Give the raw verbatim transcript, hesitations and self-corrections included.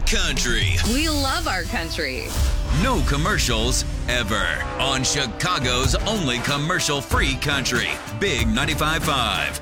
country. We love our country. No commercials ever on Chicago's only commercial-free country. Big ninety-five point five.